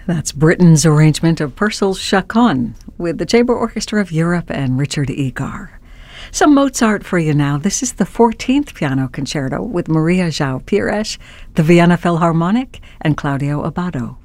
That's Britain's arrangement of Purcell's Chaconne with the Chamber Orchestra of Europe and Richard Egar. Some Mozart for you now. This is the 14th Piano Concerto with Maria João Pires, the Vienna Philharmonic, and Claudio Abbado.